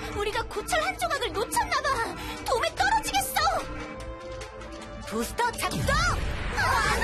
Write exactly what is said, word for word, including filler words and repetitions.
우리가 고철 한 조각을 놓쳤나봐. 돔에 떨어지겠어. 부스터 작동!